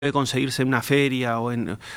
Puede conseguirse en una feria o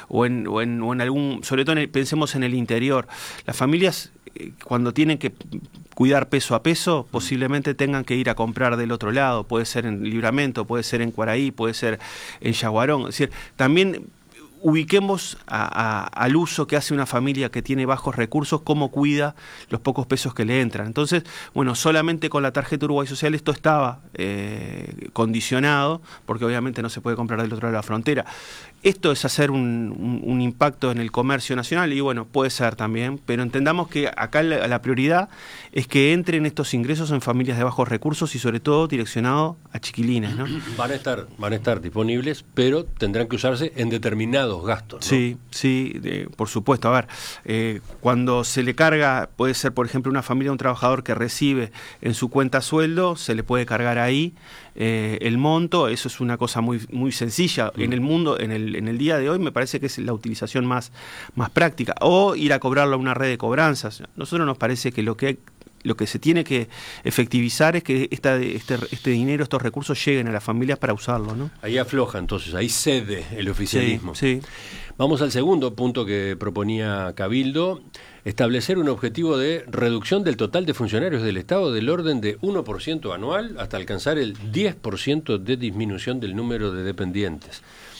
en algún, sobre todo pensemos en el interior. Las familias cuando tienen que cuidar peso a peso, posiblemente tengan que ir a comprar del otro lado, puede ser en Libramento, puede ser en Cuaraí, puede ser en Yaguarón. Es decir, también ubiquemos al uso que hace una familia que tiene bajos recursos, cómo cuida los pocos pesos que le entran. Entonces, bueno, solamente con la tarjeta Uruguay Social esto estaba condicionado, porque obviamente no se puede comprar del otro lado de la frontera. Esto es hacer un impacto en el comercio nacional y bueno, puede ser también, pero entendamos que acá la prioridad es que entren estos ingresos en familias de bajos recursos y sobre todo direccionado a chiquilines, ¿no? Van a estar disponibles, pero tendrán que usarse en determinados gastos, ¿no? Sí, por supuesto. A ver, cuando se le carga, puede ser por ejemplo una familia, un trabajador que recibe en su cuenta sueldo, se le puede cargar ahí el monto, eso es una cosa muy sencilla. En el mundo, en el día de hoy me parece que es la utilización más práctica, o ir a cobrarlo a una red de cobranzas. A nosotros nos parece que lo que se tiene que efectivizar es que este dinero, estos recursos lleguen a las familias para usarlo, ¿no? Ahí afloja entonces, ahí cede el oficialismo. Sí. Vamos al segundo punto que proponía Cabildo: establecer un objetivo de reducción del total de funcionarios del Estado del orden de 1% anual hasta alcanzar el 10% de disminución del número de dependientes.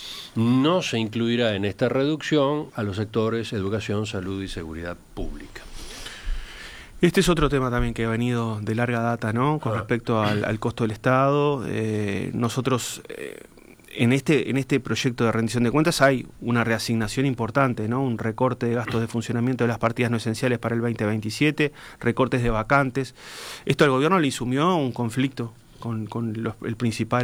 No se incluirá en esta reducción a los sectores educación, salud y seguridad pública. Este es otro tema también que ha venido de larga data, ¿no? Con respecto al costo del Estado. Nosotros en este proyecto de rendición de cuentas hay una reasignación importante, ¿no? Un recorte de gastos de funcionamiento de las partidas no esenciales para el 2027, recortes de vacantes. Esto al gobierno le insumió un conflicto con el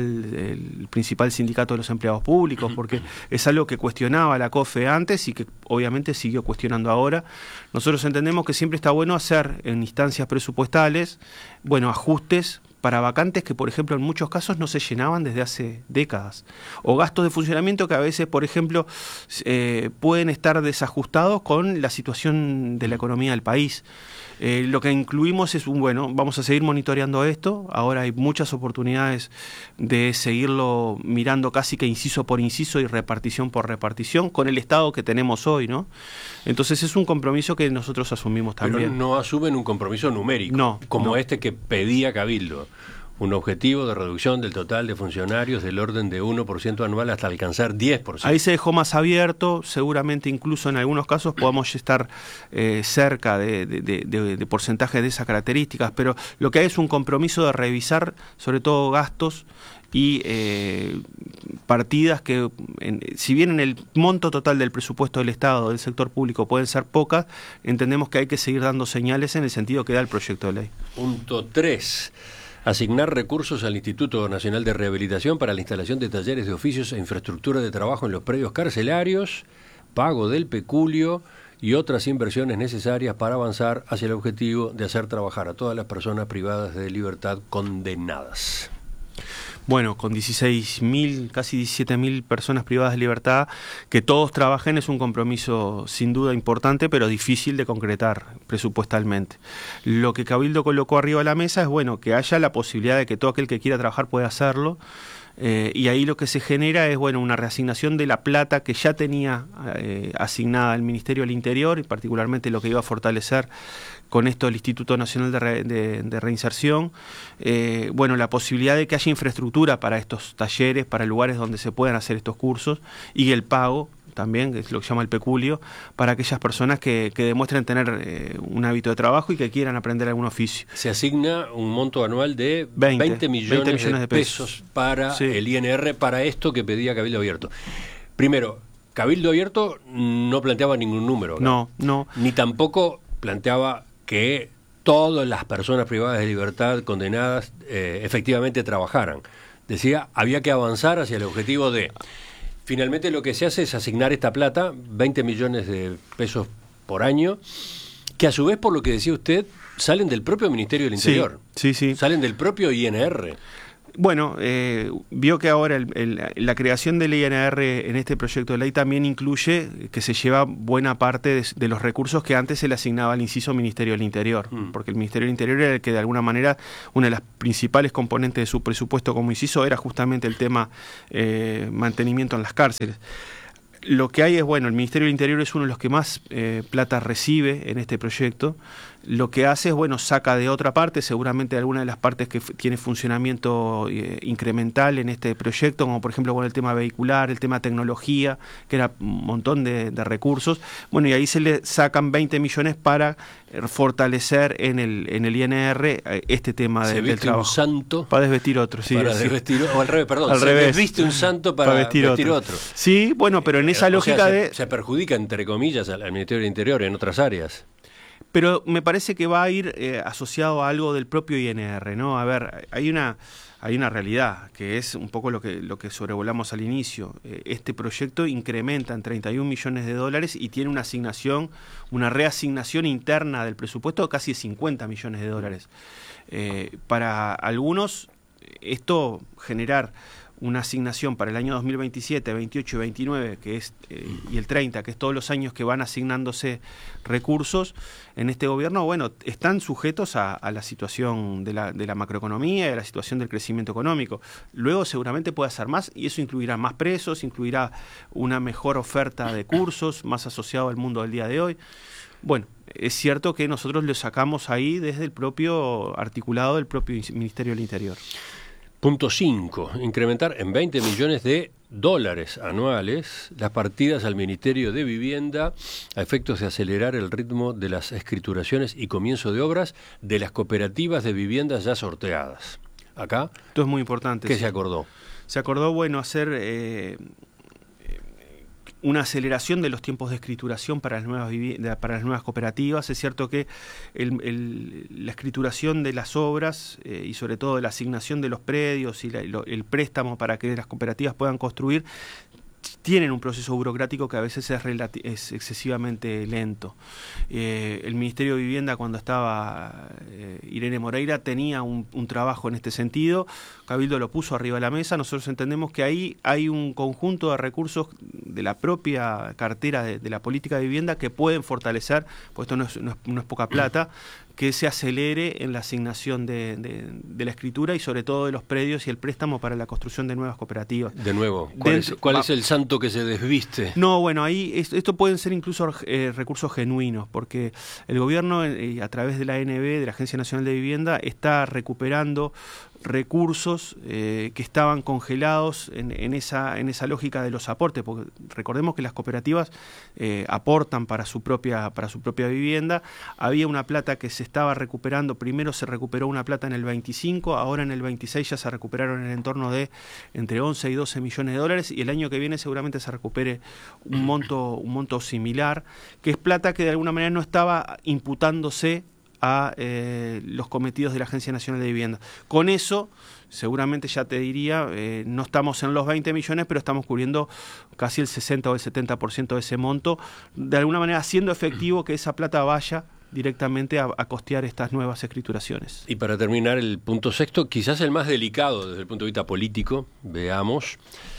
principal sindicato de los empleados públicos, porque es algo que cuestionaba la COFE antes y que obviamente siguió cuestionando ahora. Nosotros entendemos que siempre está bueno hacer en instancias presupuestales, ajustes para vacantes que, por ejemplo, en muchos casos no se llenaban desde hace décadas, o gastos de funcionamiento que a veces, por ejemplo, pueden estar desajustados con la situación de la economía del país. Lo que incluimos es vamos a seguir monitoreando esto. Ahora hay muchas oportunidades de seguirlo mirando casi que inciso por inciso y repartición por repartición con el Estado que tenemos hoy, ¿no? Entonces es un compromiso que nosotros asumimos también. Pero no asumen un compromiso numérico, como este que pedía Cabildo. Un objetivo de reducción del total de funcionarios del orden de 1% anual hasta alcanzar 10%. Ahí se dejó más abierto, seguramente incluso en algunos casos podamos estar cerca de porcentajes de esas características, pero lo que hay es un compromiso de revisar sobre todo gastos y partidas que, si bien en el monto total del presupuesto del Estado, del sector público, pueden ser pocas, entendemos que hay que seguir dando señales en el sentido que da el proyecto de ley. Punto 3. Asignar recursos al Instituto Nacional de Rehabilitación para la instalación de talleres de oficios e infraestructura de trabajo en los predios carcelarios, pago del peculio y otras inversiones necesarias para avanzar hacia el objetivo de hacer trabajar a todas las personas privadas de libertad condenadas. Bueno, con 16.000, casi 17.000 personas privadas de libertad, que todos trabajen es un compromiso sin duda importante, pero difícil de concretar presupuestalmente. Lo que Cabildo colocó arriba de la mesa es que haya la posibilidad de que todo aquel que quiera trabajar pueda hacerlo. Y ahí lo que se genera es una reasignación de la plata que ya tenía asignada al Ministerio del Interior, y particularmente lo que iba a fortalecer con esto el Instituto Nacional de Reinserción, la posibilidad de que haya infraestructura para estos talleres, para lugares donde se puedan hacer estos cursos, y el pago también, que es lo que se llama el peculio, para aquellas personas que demuestren tener un hábito de trabajo y que quieran aprender algún oficio. Se asigna un monto anual de 20 millones de pesos para el INR, para esto que pedía Cabildo Abierto. Primero, Cabildo Abierto no planteaba ningún número, ¿no? No. Ni tampoco planteaba que todas las personas privadas de libertad condenadas efectivamente trabajaran. Decía, había que avanzar hacia el objetivo de... Finalmente lo que se hace es asignar esta plata, 20 millones de pesos por año, que a su vez, por lo que decía usted, salen del propio Ministerio del Interior. Sí. Salen del propio INR. Bueno, vio que ahora la creación del INR en este proyecto de ley también incluye que se lleva buena parte de los recursos que antes se le asignaba al inciso Ministerio del Interior, porque el Ministerio del Interior era el que de alguna manera una de las principales componentes de su presupuesto como inciso era justamente el tema mantenimiento en las cárceles. Lo que hay es, bueno, el Ministerio del Interior es uno de los que más plata recibe en este proyecto. Lo que hace es, bueno, saca de otra parte, seguramente alguna de las partes que tiene funcionamiento incremental en este proyecto, como por ejemplo, bueno, el tema vehicular, el tema tecnología, que era un montón de recursos. Bueno, y ahí se le sacan 20 millones para fortalecer en el INR este tema del trabajo. Se viste un santo para desvestir otro, sí. Para desvestir, o al revés, perdón. Al revés. Desviste un santo para vestir otro. Sí, bueno, pero en esa lógica se perjudica, entre comillas, al Ministerio del Interior en otras áreas. Pero me parece que va a ir asociado a algo del propio INR, ¿no? A ver, hay una realidad, que es un poco lo que sobrevolamos al inicio. Este proyecto incrementa en 31 millones de dólares y tiene una reasignación interna del presupuesto de casi 50 millones de dólares. Para algunos, esto generar una asignación para el año 2027, 28 y 29, que es, y el 30, que es todos los años que van asignándose recursos en este gobierno, bueno, están sujetos a la situación de la macroeconomía y a la situación del crecimiento económico. Luego seguramente puede hacer más y eso incluirá más presos, incluirá una mejor oferta de cursos, más asociado al mundo del día de hoy. Bueno, es cierto que nosotros lo sacamos ahí desde el propio articulado del propio Ministerio del Interior. Punto 5. Incrementar en 20 millones de dólares anuales las partidas al Ministerio de Vivienda a efectos de acelerar el ritmo de las escrituraciones y comienzo de obras de las cooperativas de viviendas ya sorteadas. Acá, esto es muy importante. ¿Qué se acordó? Se acordó, bueno, hacer una aceleración de los tiempos de escrituración para las nuevas cooperativas. Es cierto que la escrituración de las obras y sobre todo de la asignación de los predios y el préstamo para que las cooperativas puedan construir tienen un proceso burocrático que a veces es excesivamente lento. El Ministerio de Vivienda, cuando estaba Irene Moreira, tenía un trabajo en este sentido. Cabildo lo puso arriba de la mesa. Nosotros entendemos que ahí hay un conjunto de recursos de la propia cartera de la política de vivienda que pueden fortalecer, pues esto no es poca plata, que se acelere en la asignación de la escritura y sobre todo de los predios y el préstamo para la construcción de nuevas cooperativas. De nuevo, ¿cuál es el santo que se desviste? No, bueno, ahí esto pueden ser incluso recursos genuinos, porque el gobierno a través de la ANB, de la Agencia Nacional de Vivienda, está recuperando recursos que estaban congelados en esa lógica de los aportes, porque recordemos que las cooperativas aportan para su propia vivienda. Había una plata que se estaba recuperando, primero se recuperó una plata en el 25, ahora en el 26 ya se recuperaron en el entorno de entre 11 y 12 millones de dólares, y el año que viene seguramente se recupere un monto similar, que es plata que de alguna manera no estaba imputándose a los cometidos de la Agencia Nacional de Vivienda. Con eso, seguramente ya te diría, no estamos en los 20 millones, pero estamos cubriendo casi el 60 o el 70% de ese monto, de alguna manera haciendo efectivo que esa plata vaya directamente a costear estas nuevas escrituraciones. Y para terminar, el punto sexto, quizás el más delicado desde el punto de vista político, veamos,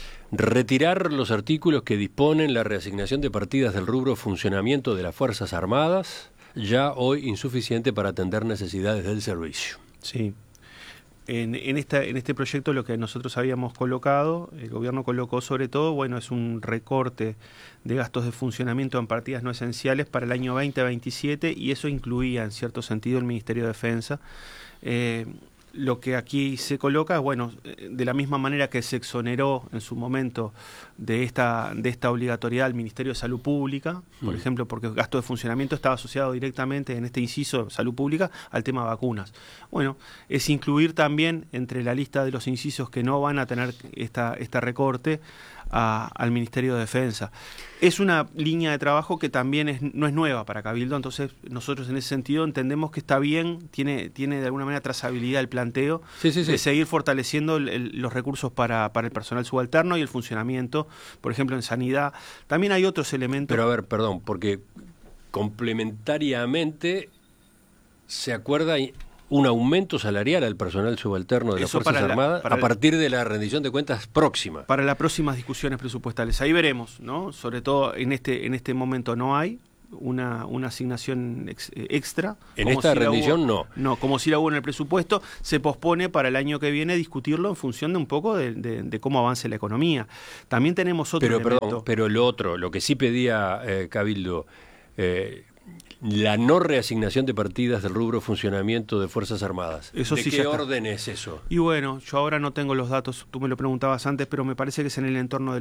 retirar los artículos que disponen la reasignación de partidas del rubro funcionamiento de las Fuerzas Armadas, ya hoy insuficiente para atender necesidades del servicio. Sí. En este proyecto lo que nosotros habíamos colocado, el gobierno colocó sobre todo, bueno, es un recorte de gastos de funcionamiento en partidas no esenciales para el año 2027 y eso incluía en cierto sentido el Ministerio de Defensa. Lo que aquí se coloca, bueno, de la misma manera que se exoneró en su momento de esta obligatoriedad al Ministerio de Salud Pública, por ejemplo, porque el gasto de funcionamiento estaba asociado directamente en este inciso Salud Pública al tema vacunas. Bueno, es incluir también entre la lista de los incisos que no van a tener este recorte al Ministerio de Defensa. Es una línea de trabajo que también no es nueva para Cabildo, entonces nosotros en ese sentido entendemos que está bien, tiene de alguna manera trazabilidad el planteo de seguir fortaleciendo los recursos para el personal subalterno y el funcionamiento, por ejemplo en sanidad. También hay otros elementos. Pero a ver, perdón, porque complementariamente se acuerda un aumento salarial al personal subalterno de las Fuerzas Armadas a partir de la rendición de cuentas próxima. Para las próximas discusiones presupuestales. Ahí veremos, ¿no? Sobre todo en este momento no hay una asignación extra. En esta rendición no. No, como si la hubo en el presupuesto, se pospone para el año que viene discutirlo en función de un poco de cómo avance la economía. También tenemos otro elemento. Pero lo que sí pedía Cabildo, la no reasignación de partidas del rubro funcionamiento de Fuerzas Armadas. Eso ¿De sí qué orden es eso? Y bueno, yo ahora no tengo los datos, tú me lo preguntabas antes, pero me parece que es en el entorno de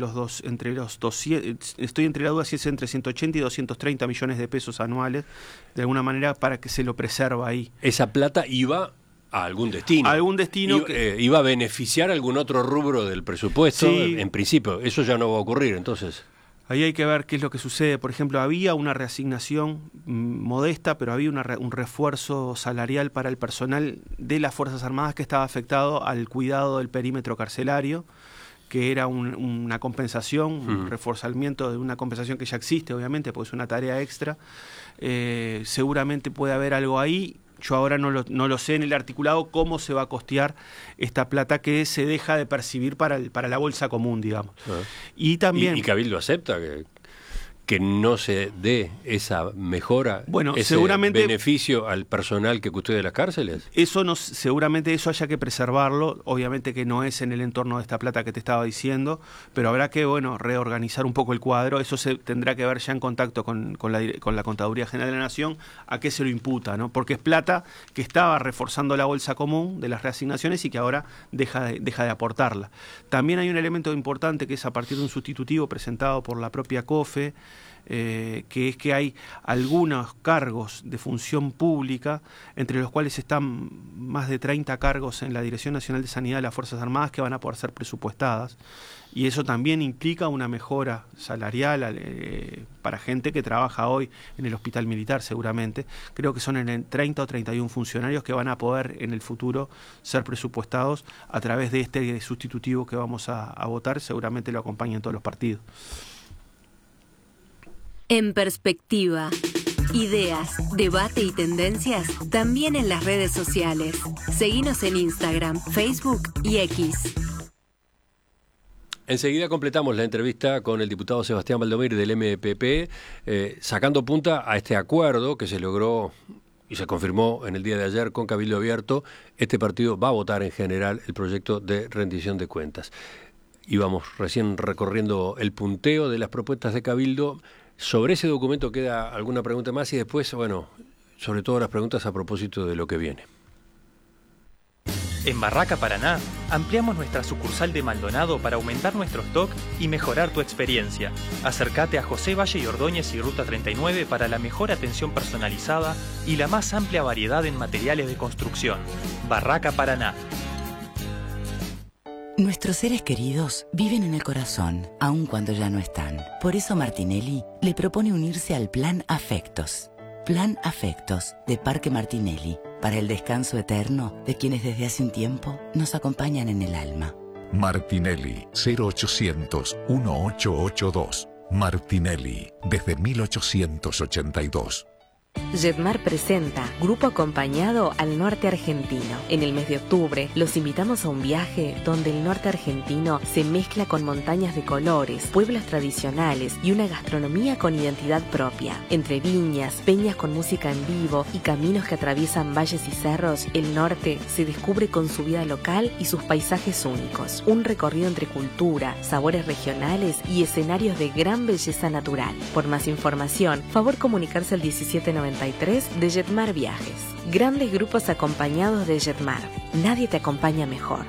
estoy entre la duda si es entre 180 y 230 millones de pesos anuales, de alguna manera, para que se lo preserva ahí. Esa plata iba a algún destino. A algún destino iba a beneficiar algún otro rubro del presupuesto, sí. En principio. Eso ya no va a ocurrir, entonces. Ahí hay que ver qué es lo que sucede. Por ejemplo, había una reasignación modesta, pero había un refuerzo salarial para el personal de las Fuerzas Armadas que estaba afectado al cuidado del perímetro carcelario, que era una compensación, un reforzamiento de una compensación que ya existe, obviamente, porque es una tarea extra. Seguramente puede haber algo ahí. Yo ahora no lo sé en el articulado cómo se va a costear esta plata que se deja de percibir para la bolsa común, digamos. Y también... ¿Y Cabildo acepta que no se dé esa mejora, ese beneficio al personal que custodia las cárceles? Seguramente eso haya que preservarlo, obviamente que no es en el entorno de esta plata que te estaba diciendo, pero habrá que reorganizar un poco el cuadro. Eso se tendrá que ver ya en contacto con la Contaduría General de la Nación a qué se lo imputa, ¿no? Porque es plata que estaba reforzando la bolsa común de las reasignaciones y que ahora deja de aportarla. También hay un elemento importante que es a partir de un sustitutivo presentado por la propia COFE, que es que hay algunos cargos de función pública, entre los cuales están más de 30 cargos en la Dirección Nacional de Sanidad de las Fuerzas Armadas que van a poder ser presupuestadas, y eso también implica una mejora salarial para gente que trabaja hoy en el hospital militar. Seguramente creo que son en 30 o 31 funcionarios que van a poder en el futuro ser presupuestados a través de este sustitutivo que vamos a votar. Seguramente lo acompañan todos los partidos. En perspectiva, ideas, debate y tendencias también en las redes sociales. Seguinos en Instagram, Facebook y X. Enseguida completamos la entrevista con el diputado Sebastián Valdomir del MPP, sacando punta a este acuerdo que se logró y se confirmó en el día de ayer con Cabildo Abierto. Este partido va a votar en general el proyecto de rendición de cuentas. Íbamos recién recorriendo el punteo de las propuestas de Cabildo. Sobre ese documento queda alguna pregunta más y después, sobre todo las preguntas a propósito de lo que viene. En Barraca Paraná, ampliamos nuestra sucursal de Maldonado para aumentar nuestro stock y mejorar tu experiencia. Acércate a José Valle y Ordóñez y Ruta 39 para la mejor atención personalizada y la más amplia variedad en materiales de construcción. Barraca Paraná. Nuestros seres queridos viven en el corazón, aun cuando ya no están. Por eso Martinelli le propone unirse al Plan Afectos. Plan Afectos de Parque Martinelli, para el descanso eterno de quienes desde hace un tiempo nos acompañan en el alma. Martinelli, 0800-1882. Martinelli, desde 1882. Jetmar presenta Grupo Acompañado al Norte Argentino. En el mes de octubre los invitamos a un viaje donde el norte argentino se mezcla con montañas de colores, pueblos tradicionales y una gastronomía con identidad propia. Entre viñas, peñas con música en vivo y caminos que atraviesan valles y cerros, el norte se descubre con su vida local y sus paisajes únicos. Un recorrido entre cultura, sabores regionales y escenarios de gran belleza natural. Por más información, favor comunicarse al 1793 de Jetmar Viajes. Grandes grupos acompañados de Jetmar. Nadie te acompaña mejor.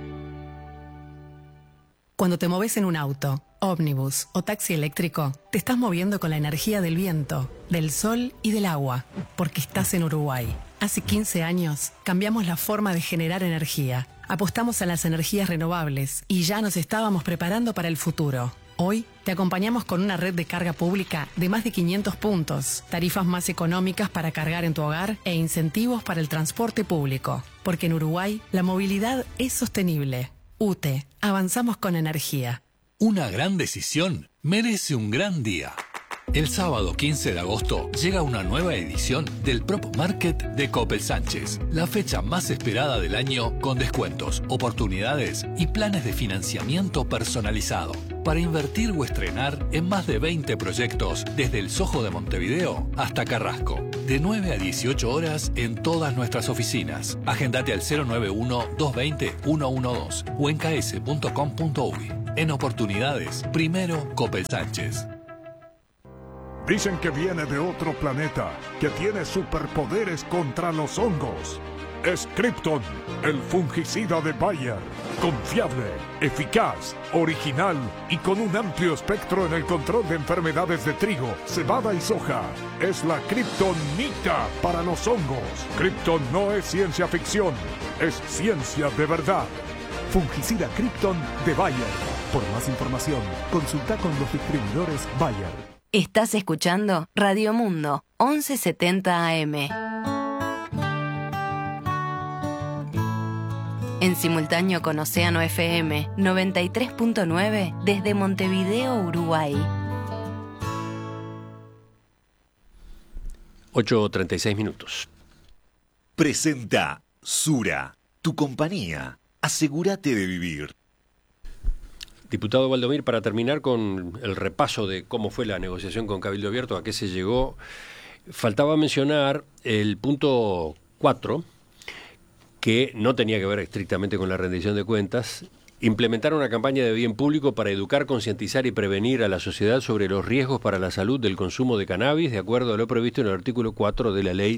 Cuando te moves en un auto, ómnibus o taxi eléctrico, te estás moviendo con la energía del viento, del sol y del agua, porque estás en Uruguay. Hace 15 años cambiamos la forma de generar energía. Apostamos a las energías renovables y ya nos estábamos preparando para el futuro. Hoy te acompañamos con una red de carga pública de más de 500 puntos, tarifas más económicas para cargar en tu hogar e incentivos para el transporte público. Porque en Uruguay la movilidad es sostenible. UTE, avanzamos con energía. Una gran decisión merece un gran día. El sábado 15 de agosto llega una nueva edición del Prop Market de Coppel Sánchez, la fecha más esperada del año con descuentos, oportunidades y planes de financiamiento personalizado para invertir o estrenar en más de 20 proyectos desde el Soho de Montevideo hasta Carrasco, de 9 a 18 horas en todas nuestras oficinas. Agendate al 091-220-112 o en ks.com.uy. En oportunidades, primero Coppel Sánchez. Dicen que viene de otro planeta, que tiene superpoderes contra los hongos. Es Krypton, el fungicida de Bayer. Confiable, eficaz, original y con un amplio espectro en el control de enfermedades de trigo, cebada y soja. Es la Kryptonita para los hongos. Krypton no es ciencia ficción, es ciencia de verdad. Fungicida Krypton de Bayer. Por más información, consulta con los distribuidores Bayer. Estás escuchando Radio Mundo, 1170 AM. En simultáneo con Océano FM 93.9 desde Montevideo, Uruguay. 8:36 minutos. Presenta Sura, tu compañía. Asegúrate de vivir. Diputado Valdomir, para terminar con el repaso de cómo fue la negociación con Cabildo Abierto, a qué se llegó, faltaba mencionar el punto 4, que no tenía que ver estrictamente con la rendición de cuentas, implementar una campaña de bien público para educar, concientizar y prevenir a la sociedad sobre los riesgos para la salud del consumo de cannabis, de acuerdo a lo previsto en el artículo 4 de la ley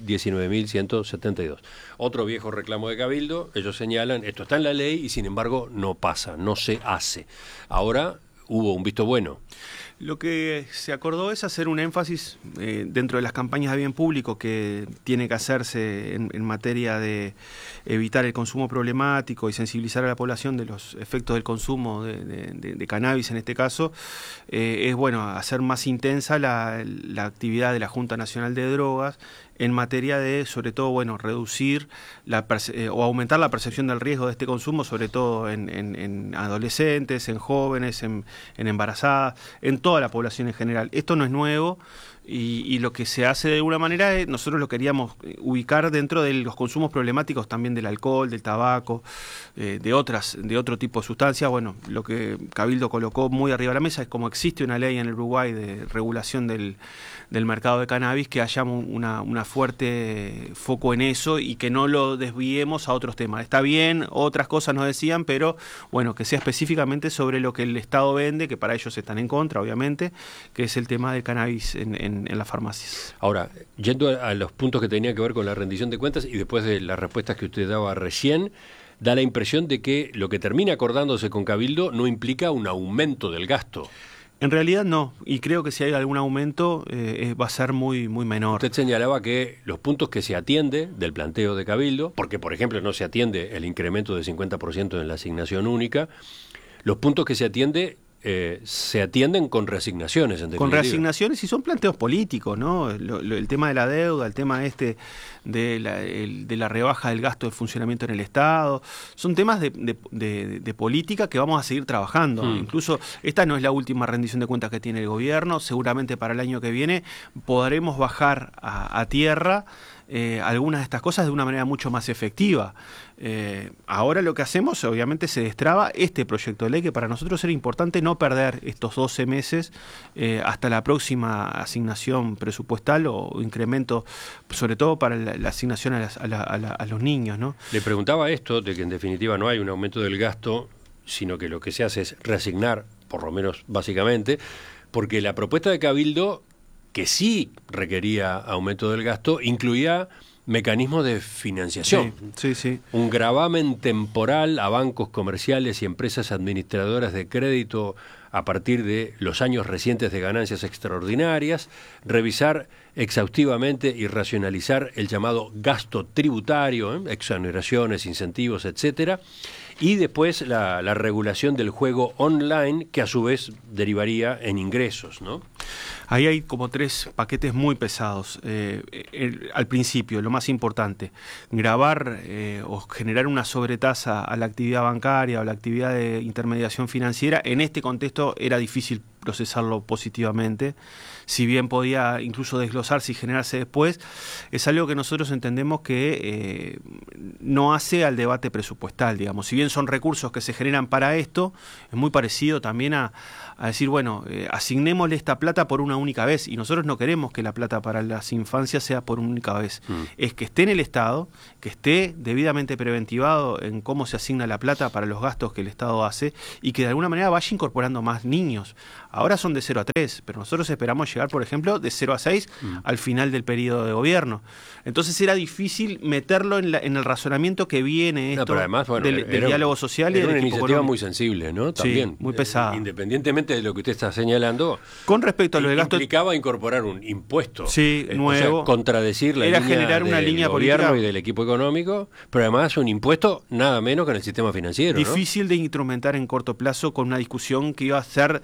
19.172. Otro viejo reclamo de Cabildo, ellos señalan, esto está en la ley y sin embargo no pasa, no se hace. Ahora hubo un visto bueno. Lo que se acordó es hacer un énfasis dentro de las campañas de bien público que tiene que hacerse en materia de evitar el consumo problemático y sensibilizar a la población de los efectos del consumo de cannabis en este caso. Es bueno hacer más intensa la actividad de la Junta Nacional de Drogas en materia de, sobre todo, bueno, reducir o aumentar la percepción del riesgo de este consumo, sobre todo en adolescentes, en jóvenes, en embarazadas, en toda la población en general. Esto no es nuevo y lo que se hace de alguna manera es, nosotros lo queríamos ubicar dentro de los consumos problemáticos también del alcohol, del tabaco, de otro tipo de sustancias. Bueno, lo que Cabildo colocó muy arriba de la mesa es como existe una ley en el Uruguay de regulación del mercado de cannabis, que haya una fuerte foco en eso y que no lo desviemos a otros temas. Está bien, otras cosas nos decían, pero bueno, que sea específicamente sobre lo que el Estado vende, que para ellos están en contra, obviamente, que es el tema del cannabis en las farmacias. Ahora, yendo a los puntos que tenían que ver con la rendición de cuentas y después de las respuestas que usted daba recién, da la impresión de que lo que termina acordándose con Cabildo no implica un aumento del gasto. En realidad no, y creo que si hay algún aumento va a ser muy, muy menor. Usted señalaba que los puntos que se atiende del planteo de Cabildo, porque por ejemplo no se atiende el incremento del 50% en la asignación única, los puntos que se atienden con reasignaciones, en definitiva. Con reasignaciones y son planteos políticos, ¿no? El tema de la deuda, el tema de la rebaja del gasto de funcionamiento en el Estado, son temas de política que vamos a seguir trabajando. Incluso esta no es la última rendición de cuentas que tiene el gobierno, seguramente para el año que viene podremos bajar a tierra algunas de estas cosas de una manera mucho más efectiva. Ahora lo que hacemos, obviamente, se destraba este proyecto de ley, que para nosotros era importante no perder estos 12 meses hasta la próxima asignación presupuestal o incremento, sobre todo para la asignación a los niños, ¿no? Le preguntaba esto, de que en definitiva no hay un aumento del gasto, sino que lo que se hace es reasignar, por lo menos básicamente, porque la propuesta de Cabildo, que sí requería aumento del gasto, incluía mecanismos de financiación. Sí. Un gravamen temporal a bancos comerciales y empresas administradoras de crédito a partir de los años recientes de ganancias extraordinarias, revisar exhaustivamente y racionalizar el llamado gasto tributario, exoneraciones, incentivos, etcétera, y después la regulación del juego online, que a su vez derivaría en ingresos, ¿no? Ahí hay como 3 paquetes muy pesados. Al principio, lo más importante, gravar o generar una sobretasa a la actividad bancaria o la actividad de intermediación financiera. En este contexto era difícil procesarlo positivamente, si bien podía incluso desglosarse y generarse después, es algo que nosotros entendemos que no hace al debate presupuestal, digamos. Si bien son recursos que se generan para esto, es muy parecido también a decir, bueno, asignémosle esta plata por una única vez, y nosotros no queremos que la plata para las infancias sea por una única vez. Es que esté en el Estado, que esté debidamente preventivado en cómo se asigna la plata para los gastos que el Estado hace, y que de alguna manera vaya incorporando más niños. Ahora son de 0 a 3, pero nosotros esperamos llegar, por ejemplo, de 0 a 6 al final del periodo de gobierno. Entonces era difícil meterlo en el razonamiento que viene esto, pero además, bueno, del diálogo social y era del una equipo iniciativa económico. muy sensible, ¿no? También. Sí, muy pesada. Independientemente de lo que usted está señalando, con respecto a lo de gasto, implicaba incorporar un impuesto. Sí, nuevo. O sea, contradecir la era línea generar una del línea gobierno política y del equipo económico, pero además un impuesto nada menos que en el sistema financiero. Difícil de instrumentar en corto plazo con una discusión que iba a ser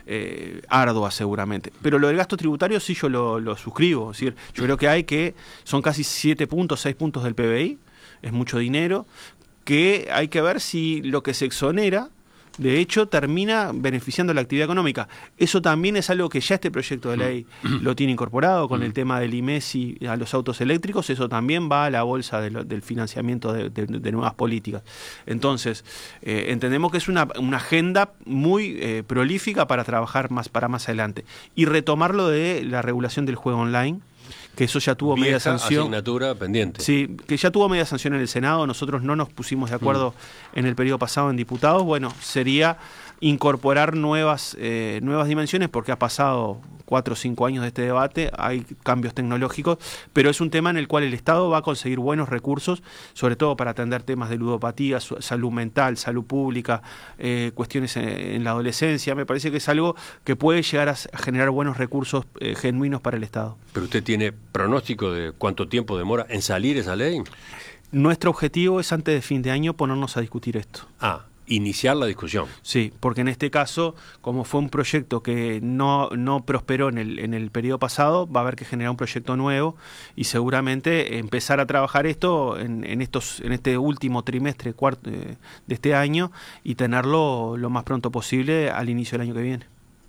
ardua seguramente. Pero lo del gasto tributario sí yo lo suscribo. Es decir, yo creo que son casi 7 puntos, 6 puntos del PBI, es mucho dinero, que hay que ver si lo que se exonera de hecho termina beneficiando la actividad económica. Eso también es algo que ya este proyecto de ley lo tiene incorporado con el tema del IMESI a los autos eléctricos. Eso también va a la bolsa del financiamiento de nuevas políticas. Entonces, entendemos que es una agenda muy prolífica para trabajar para más adelante. Y retomarlo de la regulación del juego online, que eso ya tuvo media sanción. Asignatura pendiente. Sí, que ya tuvo media sanción en el Senado. Nosotros no nos pusimos de acuerdo en el periodo pasado en diputados. Bueno, sería incorporar nuevas dimensiones, porque ha pasado 4 o 5 años de este debate, hay cambios tecnológicos, pero es un tema en el cual el Estado va a conseguir buenos recursos, sobre todo para atender temas de ludopatía, salud mental, salud pública, cuestiones en la adolescencia. Me parece que es algo que puede llegar a generar buenos recursos genuinos para el Estado. ¿Pero usted tiene pronóstico de cuánto tiempo demora en salir esa ley? Nuestro objetivo es antes de fin de año ponernos a discutir esto. Iniciar la discusión. Sí, porque en este caso, como fue un proyecto que no prosperó en el periodo pasado, va a haber que generar un proyecto nuevo y seguramente empezar a trabajar esto en este último trimestre de este año y tenerlo lo más pronto posible al inicio del año que viene.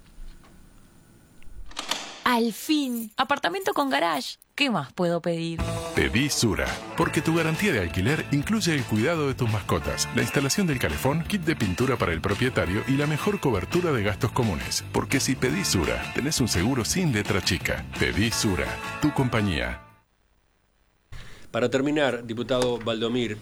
Al fin, apartamento con garage. ¿Qué más puedo pedir? Pedí Sura, porque tu garantía de alquiler incluye el cuidado de tus mascotas, la instalación del calefón, kit de pintura para el propietario y la mejor cobertura de gastos comunes. Porque si pedís Sura, tenés un seguro sin letra chica. Pedí Sura, tu compañía. Para terminar, diputado Valdomir,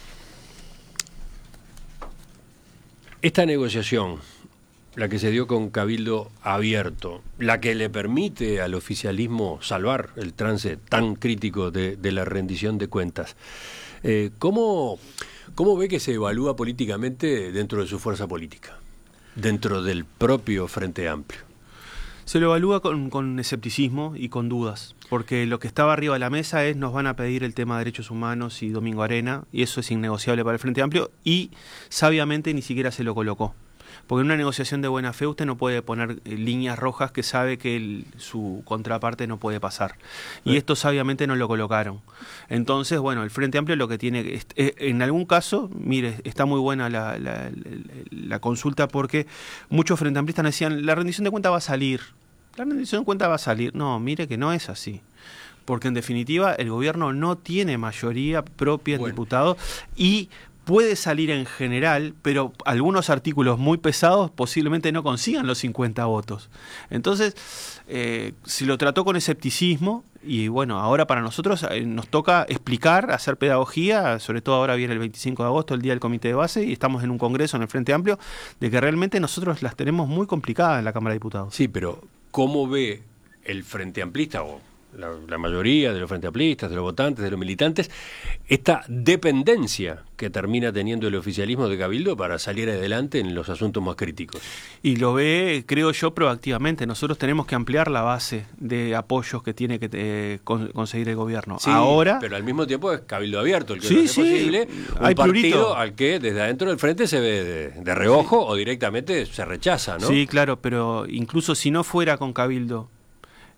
esta negociación, la que se dio con Cabildo Abierto, la que le permite al oficialismo salvar el trance tan crítico de la rendición de cuentas, ¿cómo ve que se evalúa políticamente dentro de su fuerza política, dentro del propio Frente Amplio? Se lo evalúa con escepticismo y con dudas, porque lo que estaba arriba de la mesa es: nos van a pedir el tema de derechos humanos y Domingo Arena, y eso es innegociable para el Frente Amplio, y sabiamente ni siquiera se lo colocó. Porque en una negociación de buena fe usted no puede poner líneas rojas que sabe que su contraparte no puede pasar. Y esto sabiamente no lo colocaron. Entonces, bueno, el Frente Amplio lo que tiene... en algún caso, mire, está muy buena la consulta, porque muchos frente amplistas decían: la rendición de cuentas va a salir. La rendición de cuentas va a salir. No, mire que no es así. Porque en definitiva el gobierno no tiene mayoría propia en diputados y... puede salir en general, pero algunos artículos muy pesados posiblemente no consigan los 50 votos. Entonces, se lo trató con escepticismo y bueno, ahora para nosotros nos toca explicar, hacer pedagogía, sobre todo ahora viene el 25 de agosto, el día del comité de base, y estamos en un congreso en el Frente Amplio, de que realmente nosotros las tenemos muy complicadas en la Cámara de Diputados. Sí, pero ¿cómo ve el Frente Amplista o la mayoría de los frente amplistas, de los votantes, de los militantes, esta dependencia que termina teniendo el oficialismo de Cabildo para salir adelante en los asuntos más críticos? Y lo ve, creo yo, proactivamente. Nosotros tenemos que ampliar la base de apoyos que tiene que conseguir el gobierno. Sí, ahora, pero al mismo tiempo es Cabildo Abierto el que sí, lo hace sí, posible, un hay partido plurito al que desde adentro del frente se ve de reojo o directamente se rechaza, ¿no? Sí, claro, pero incluso si no fuera con Cabildo,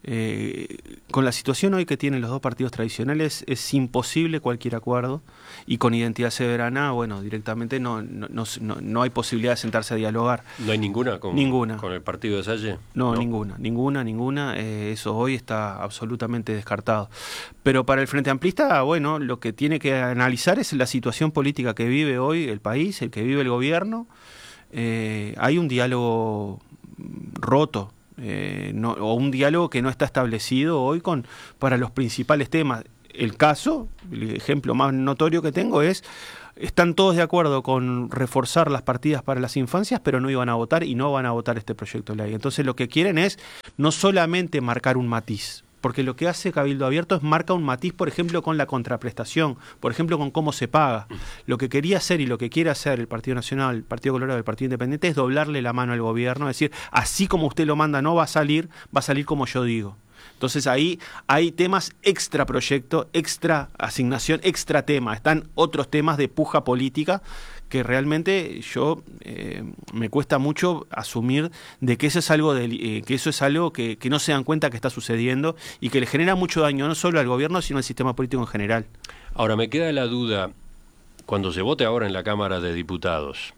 Con la situación hoy que tienen los dos partidos tradicionales es imposible cualquier acuerdo, y con Identidad Soberana, bueno, directamente no hay posibilidad de sentarse a dialogar. ¿No hay ninguna con el partido de Salle? No, ninguna. Eso hoy está absolutamente descartado. Pero para el Frente Amplista, bueno, lo que tiene que analizar es la situación política que vive hoy el país, el que vive el gobierno. Hay un diálogo roto. O un diálogo que no está establecido hoy para los principales temas. El ejemplo más notorio que tengo están todos de acuerdo con reforzar las partidas para las infancias, pero no iban a votar y no van a votar este proyecto de ley. Entonces lo que quieren es no solamente marcar un matiz, porque lo que hace Cabildo Abierto es marca un matiz, por ejemplo, con la contraprestación, por ejemplo, con cómo se paga. Lo que quería hacer y lo que quiere hacer el Partido Nacional, el Partido Colorado y el Partido Independiente es doblarle la mano al gobierno, es decir, así como usted lo manda no va a salir como yo digo. Entonces ahí hay temas extra proyecto, extra asignación, extra tema. Están otros temas de puja política que realmente me cuesta mucho asumir de que eso es algo que no se dan cuenta que está sucediendo y que le genera mucho daño no solo al gobierno sino al sistema político en general. Ahora me queda la duda, cuando se vote ahora en la Cámara de Diputados,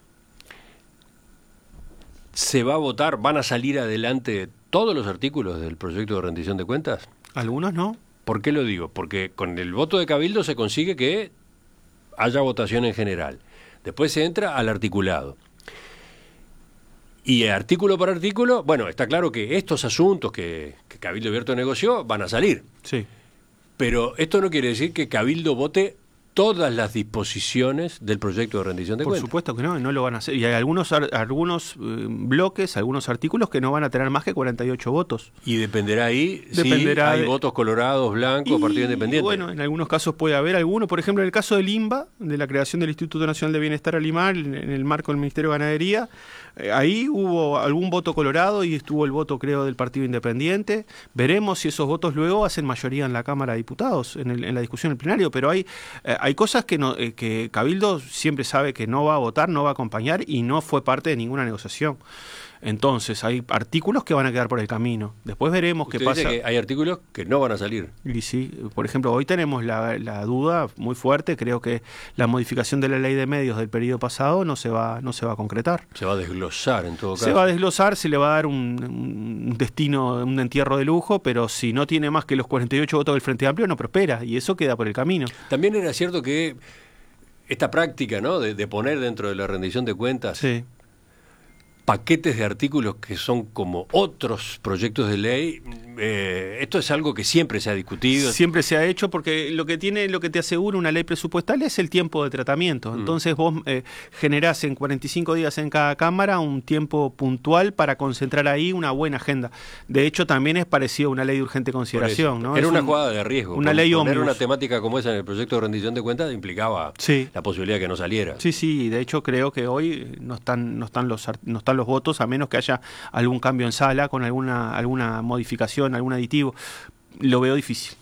¿se va a votar, van a salir adelante todos los artículos del proyecto de rendición de cuentas? Algunos no. ¿Por qué lo digo? Porque con el voto de Cabildo se consigue que haya votación en general. Después se entra al articulado. Y artículo por artículo, bueno, está claro que estos asuntos que Cabildo Abierto negoció van a salir. Sí. Pero esto no quiere decir que Cabildo vote todas las disposiciones del proyecto de rendición de cuentas. Por supuesto que no lo van a hacer. Y hay algunos bloques, algunos artículos que no van a tener más que 48 votos. Y dependerá ahí si hay votos colorados, blancos, partido independiente. Bueno, en algunos casos puede haber alguno. Por ejemplo, en el caso del INBA, de la creación del Instituto Nacional de Bienestar Animal, en el marco del Ministerio de Ganadería, ahí hubo algún voto colorado y estuvo el voto, creo, del Partido Independiente. Veremos si esos votos luego hacen mayoría en la Cámara de Diputados, en la discusión del plenario, pero hay cosas que Cabildo siempre sabe que no va a votar, no va a acompañar y no fue parte de ninguna negociación. Entonces hay artículos que van a quedar por el camino. Después veremos qué pasa. Dice que hay artículos que no van a salir. Y sí, por ejemplo, hoy tenemos la duda muy fuerte. Creo que la modificación de la ley de medios del periodo pasado no se va a concretar. Se va a desglosar en todo caso. Se va a desglosar, se le va a dar un destino, un entierro de lujo, pero si no tiene más que los 48 votos del Frente Amplio no prospera y eso queda por el camino. También era cierto que esta práctica, ¿no?, de poner dentro de la rendición de cuentas, sí, paquetes de artículos que son como otros proyectos de ley, esto es algo que siempre se ha discutido. Siempre se ha hecho porque lo que te asegura una ley presupuestal es el tiempo de tratamiento. Entonces vos generás en 45 días en cada Cámara un tiempo puntual para concentrar ahí una buena agenda. De hecho, también es parecido a una ley de urgente consideración, ¿no? Era una jugada de riesgo. Una ley poner una temática como esa en el proyecto de rendición de cuentas implicaba la posibilidad de que no saliera. Sí, de hecho creo que hoy no están los votos, a menos que haya algún cambio en sala con alguna modificación, algún aditivo. Lo veo difícil.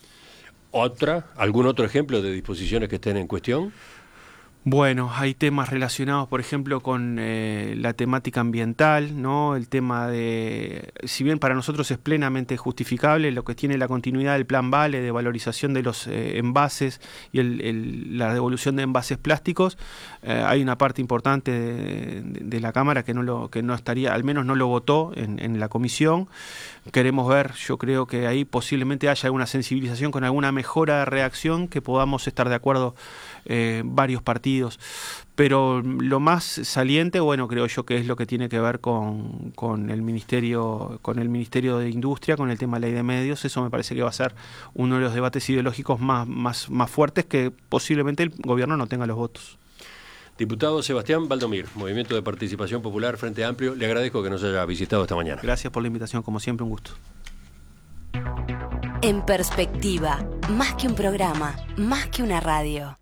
¿Algún otro ejemplo de disposiciones que estén en cuestión? Bueno, hay temas relacionados, por ejemplo, con la temática ambiental, ¿no? El tema de, si bien para nosotros es plenamente justificable, lo que tiene la continuidad del plan Vale de valorización de los envases y la devolución de envases plásticos, hay una parte importante de la Cámara que no estaría, al menos no lo votó en la comisión. Queremos ver, yo creo que ahí posiblemente haya alguna sensibilización con alguna mejora de reacción que podamos estar de acuerdo varios partidos. Pero lo más saliente, bueno, creo yo que es lo que tiene que ver con el Ministerio de Industria, con el tema de la ley de medios. Eso me parece que va a ser uno de los debates ideológicos más fuertes, que posiblemente el gobierno no tenga los votos. Diputado Sebastián Valdomir, Movimiento de Participación Popular, Frente Amplio, le agradezco que nos haya visitado esta mañana. Gracias por la invitación, como siempre, un gusto. En Perspectiva, más que un programa, más que una radio.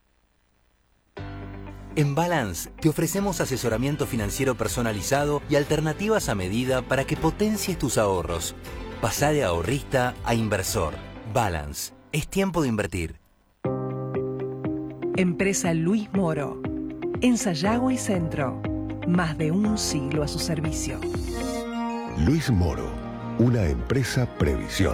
En Balance te ofrecemos asesoramiento financiero personalizado y alternativas a medida para que potencies tus ahorros. Pasá de ahorrista a inversor. Balance. Es tiempo de invertir. Empresa Luis Moro. En Sayago y Centro. Más de un siglo a su servicio. Luis Moro. una empresa Previsión.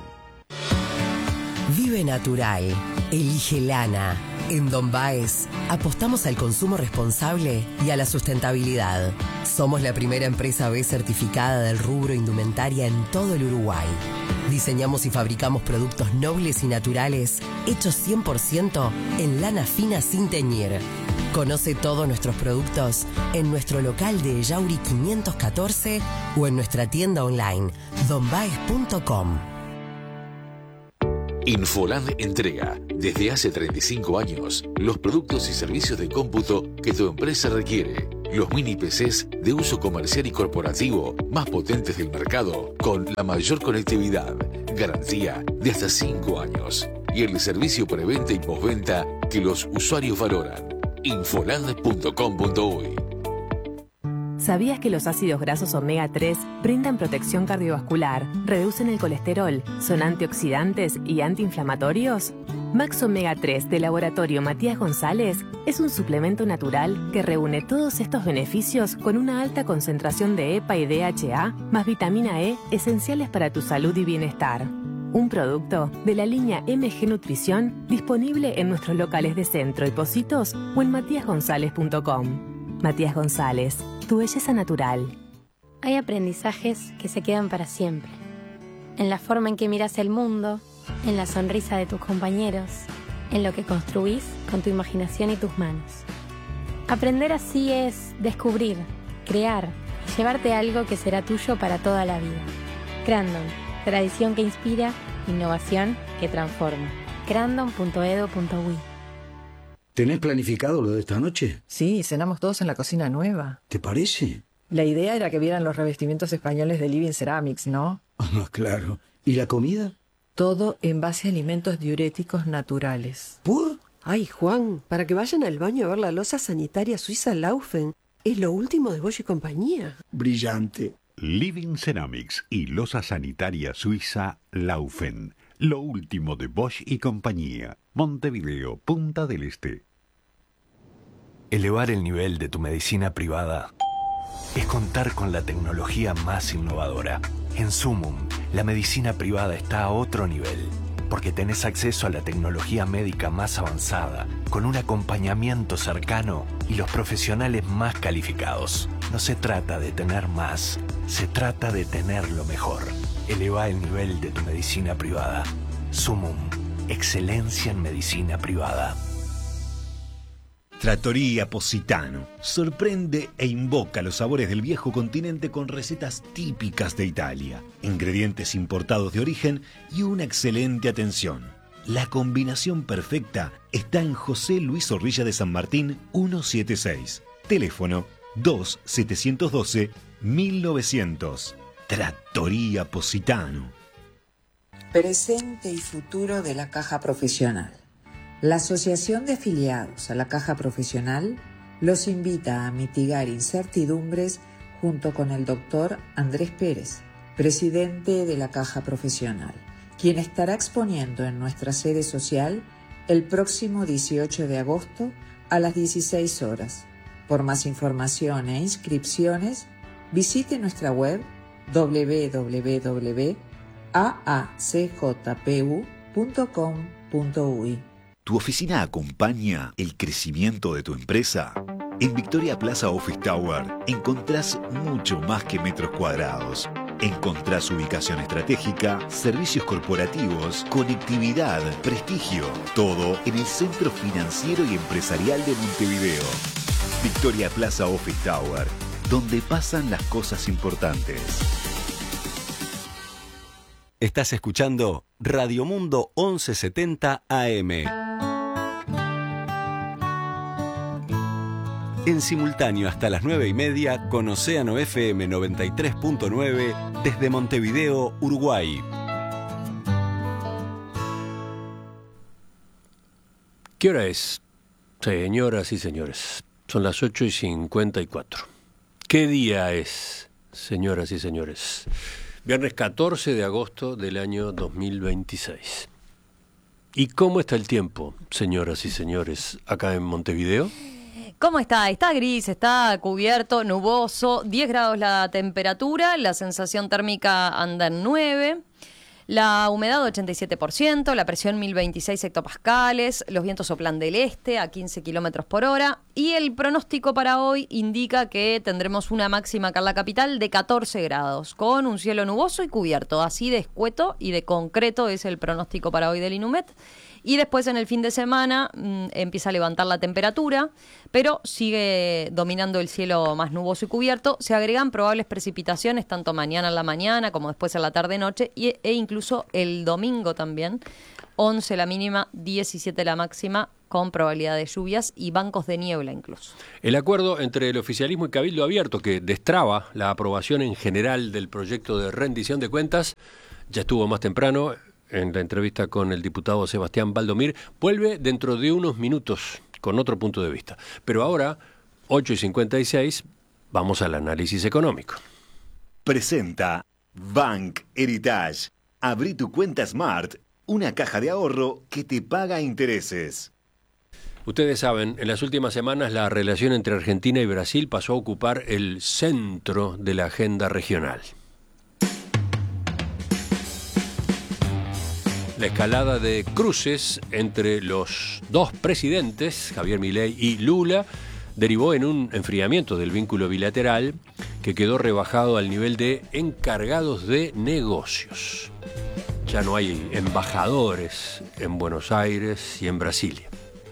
Vive natural. Elige lana. En Don Baez apostamos al consumo responsable y a la sustentabilidad. Somos la primera empresa B certificada del rubro indumentaria en todo el Uruguay. Diseñamos y fabricamos productos nobles y naturales hechos 100% en lana fina sin teñir. Conoce todos nuestros productos en nuestro local de Yauri 514 o en nuestra tienda online donbaez.com. Infoland entrega, desde hace 35 años, los productos y servicios de cómputo que tu empresa requiere. Los mini PCs de uso comercial y corporativo más potentes del mercado, con la mayor conectividad, garantía de hasta 5 años y el servicio preventa y postventa que los usuarios valoran. Infoland.com.uy. ¿Sabías que los ácidos grasos omega 3 brindan protección cardiovascular, reducen el colesterol, son antioxidantes y antiinflamatorios? Max Omega 3 de Laboratorio Matías González es un suplemento natural que reúne todos estos beneficios con una alta concentración de EPA y DHA más vitamina E esenciales para tu salud y bienestar. Un producto de la línea MG Nutrición disponible en nuestros locales de Centro y Pocitos o en matiasgonzalez.com. Matías González, tu belleza natural. Hay aprendizajes que se quedan para siempre. En la forma en que miras el mundo, en la sonrisa de tus compañeros, en lo que construís con tu imaginación y tus manos. Aprender así es descubrir, crear y llevarte algo que será tuyo para toda la vida. Crandon, tradición que inspira, innovación que transforma. crandon.edu.uy. ¿Tenés planificado lo de esta noche? Sí, cenamos todos en la cocina nueva. ¿Te parece? La idea era que vieran los revestimientos españoles de Living Ceramics, ¿no? Ah, claro. ¿Y la comida? Todo en base a alimentos diuréticos naturales. ¿Por? Ay, Juan, para que vayan al baño a ver la loza sanitaria suiza Laufen. Es lo último de Bosch y compañía. Brillante. Living Ceramics y loza sanitaria suiza Laufen. Lo último de Bosch y compañía. Montevideo, Punta del Este. Elevar el nivel de tu medicina privada es contar con la tecnología más innovadora. En Sumum, la medicina privada está a otro nivel, porque tenés acceso a la tecnología médica más avanzada, con un acompañamiento cercano y los profesionales más calificados. No se trata de tener más, se trata de tener lo mejor. Eleva el nivel de tu medicina privada. Sumum, excelencia en medicina privada. Trattoria Positano sorprende e invoca los sabores del viejo continente con recetas típicas de Italia, ingredientes importados de origen y una excelente atención. La combinación perfecta está en José Luis Zorrilla de San Martín 176, teléfono 2-712-1900. Trattoria Positano. Presente y futuro de la Caja Profesional. La Asociación de Afiliados a la Caja Profesional los invita a mitigar incertidumbres junto con el doctor Andrés Pérez, presidente de la Caja Profesional, quien estará exponiendo en nuestra sede social el próximo 18 de agosto a las 16 horas. Por más información e inscripciones, visite nuestra web www.aacjpu.com.uy. ¿Tu oficina acompaña el crecimiento de tu empresa? En Victoria Plaza Office Tower encontrás mucho más que metros cuadrados. Encontrás ubicación estratégica, servicios corporativos, conectividad, prestigio. Todo en el centro financiero y empresarial de Montevideo. Victoria Plaza Office Tower, donde pasan las cosas importantes. Estás escuchando Radio Mundo 1170 AM. En simultáneo hasta las 9:30 con Océano FM 93.9 desde Montevideo, Uruguay. ¿Qué hora es? Señoras y señores, son las 8:54. ¿Qué día es, señoras y señores? Viernes 14 de agosto del año 2026. ¿Y cómo está el tiempo, señoras y señores, acá en Montevideo? ¿Cómo está? Está gris, está cubierto, nuboso, 10 grados la temperatura, la sensación térmica anda en 9, la humedad 87%, la presión 1026 hectopascales, los vientos soplan del este a 15 kilómetros por hora y el pronóstico para hoy indica que tendremos una máxima acá en la capital de 14 grados, con un cielo nuboso y cubierto, así de escueto y de concreto es el pronóstico para hoy del INUMET. Y después en el fin de semana empieza a levantar la temperatura, pero sigue dominando el cielo más nuboso y cubierto. Se agregan probables precipitaciones tanto mañana en la mañana como después en la tarde-noche e incluso el domingo también. 11 la mínima, 17 la máxima, con probabilidad de lluvias y bancos de niebla incluso. El acuerdo entre el oficialismo y Cabildo Abierto, que destraba la aprobación en general del proyecto de rendición de cuentas, ya estuvo más temprano. En la entrevista con el diputado Sebastián Valdomir, vuelve dentro de unos minutos con otro punto de vista. Pero ahora, 8:56, vamos al análisis económico. Presenta Bank Heritage. Abrí tu cuenta Smart, una caja de ahorro que te paga intereses. Ustedes saben, en las últimas semanas la relación entre Argentina y Brasil pasó a ocupar el centro de la agenda regional. La escalada de cruces entre los dos presidentes, Javier Milei y Lula, derivó en un enfriamiento del vínculo bilateral que quedó rebajado al nivel de encargados de negocios. Ya no hay embajadores en Buenos Aires y en Brasilia.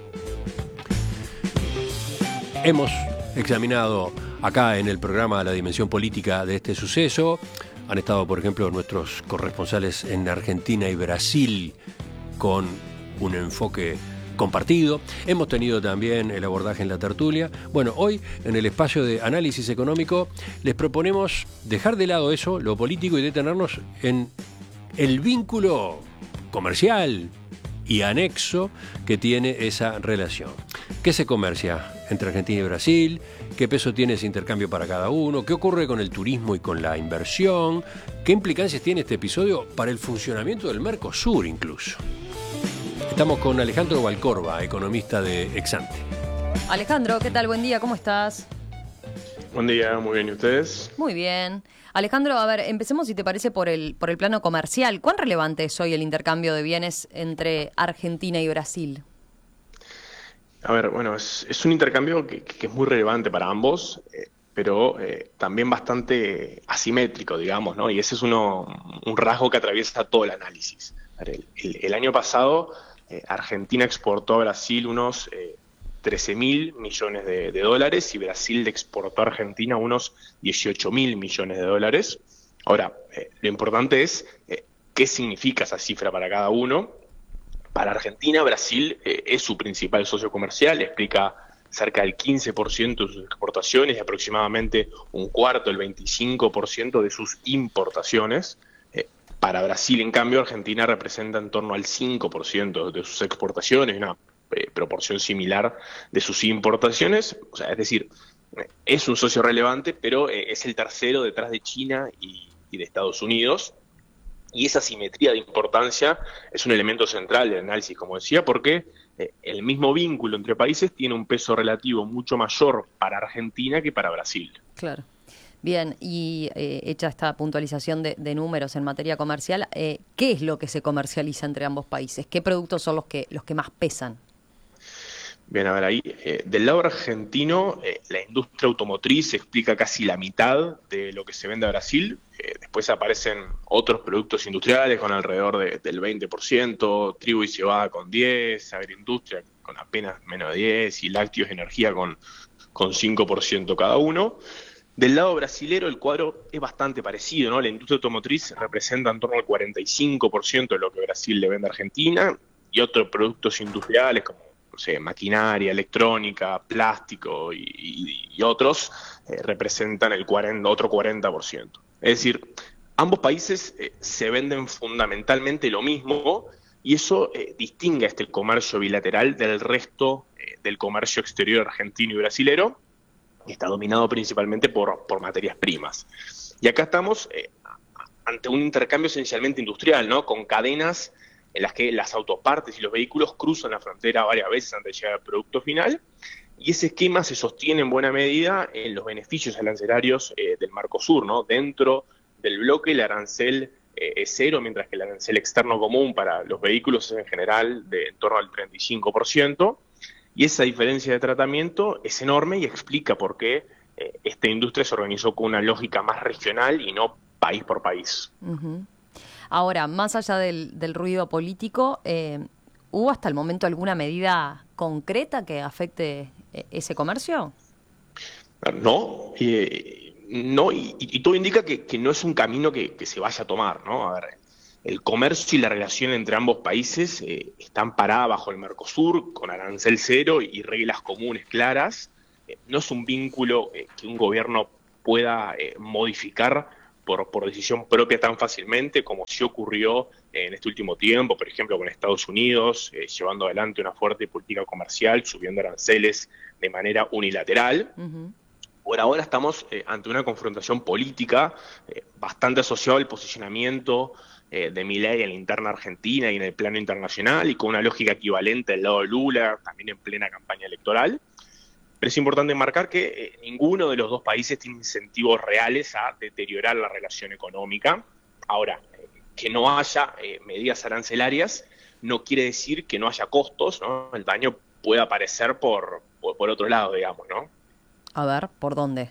Hemos examinado acá en el programa la dimensión política de este suceso. Han estado, por ejemplo, nuestros corresponsales en Argentina y Brasil con un enfoque compartido. Hemos tenido también el abordaje en la tertulia. Bueno, hoy en el espacio de análisis económico les proponemos dejar de lado eso, lo político, y detenernos en el vínculo comercial y anexo que tiene esa relación. ¿Qué se comercia entre Argentina y Brasil? ¿Qué peso tiene ese intercambio para cada uno? ¿Qué ocurre con el turismo y con la inversión? ¿Qué implicancias tiene este episodio para el funcionamiento del Mercosur incluso? Estamos con Alejandro Valcorba, economista de Exante. Alejandro, ¿qué tal? Buen día, ¿cómo estás? Buen día, muy bien, ¿y ustedes? Muy bien. Alejandro, a ver, empecemos si te parece por el plano comercial. ¿Cuán relevante es hoy el intercambio de bienes entre Argentina y Brasil? A ver, bueno, es un intercambio que es muy relevante para ambos, pero también bastante asimétrico, digamos, ¿no? Y ese es un rasgo que atraviesa todo el análisis. El año pasado, Argentina exportó a Brasil unos 13.000 millones de dólares y Brasil le exportó a Argentina unos 18.000 millones de dólares. Ahora, lo importante es qué significa esa cifra para cada uno. Para Argentina, Brasil es su principal socio comercial, explica cerca del 15% de sus exportaciones y aproximadamente un cuarto, el 25% de sus importaciones. Para Brasil, en cambio, Argentina representa en torno al 5% de sus exportaciones, una proporción similar de sus importaciones. O sea, es decir, es un socio relevante, pero es el tercero detrás de China y de Estados Unidos. Y esa simetría de importancia es un elemento central del análisis, como decía, porque el mismo vínculo entre países tiene un peso relativo mucho mayor para Argentina que para Brasil. Claro. Bien, y hecha esta puntualización de números en materia comercial, ¿qué es lo que se comercializa entre ambos países? ¿Qué productos son los que más pesan? Bien, a ver, ahí, del lado argentino, la industria automotriz explica casi la mitad de lo que se vende a Brasil. Después aparecen otros productos industriales con alrededor del 20%, trigo y cebada con 10%, agroindustria con apenas menos de 10%, y lácteos y energía con 5% cada uno. Del lado brasilero el cuadro es bastante parecido, ¿no? La industria automotriz representa en torno al 45% de lo que Brasil le vende a Argentina, y otros productos industriales como maquinaria, electrónica, plástico y otros representan el otro 40%. Es decir, ambos países se venden fundamentalmente lo mismo y eso distingue este comercio bilateral del resto del comercio exterior argentino y brasilero, que está dominado principalmente por materias primas. Y acá estamos ante un intercambio esencialmente industrial, ¿no? Con cadenas en las que las autopartes y los vehículos cruzan la frontera varias veces antes de llegar al producto final, y ese esquema se sostiene en buena medida en los beneficios arancelarios del Mercosur, ¿no? Dentro del bloque el arancel es cero, mientras que el arancel externo común para los vehículos es en general de en torno al 35%, y esa diferencia de tratamiento es enorme y explica por qué esta industria se organizó con una lógica más regional y no país por país. Uh-huh. Ahora, más allá del ruido político, ¿hubo hasta el momento alguna medida concreta que afecte ese comercio? No, y todo indica que no es un camino que se vaya a tomar, ¿no? A ver, el comercio y la relación entre ambos países están paradas bajo el Mercosur, con arancel cero y reglas comunes claras. No es un vínculo que un gobierno pueda modificar por decisión propia tan fácilmente como sí ocurrió en este último tiempo, por ejemplo, con Estados Unidos, llevando adelante una fuerte política comercial, subiendo aranceles de manera unilateral. Uh-huh. Por ahora estamos ante una confrontación política bastante asociada al posicionamiento de Milei en la interna argentina y en el plano internacional, y con una lógica equivalente al lado de Lula, también en plena campaña electoral. Pero es importante marcar que ninguno de los dos países tiene incentivos reales a deteriorar la relación económica. Ahora, que no haya medidas arancelarias no quiere decir que no haya costos, ¿no? El daño puede aparecer por otro lado, digamos, ¿no? A ver, ¿por dónde?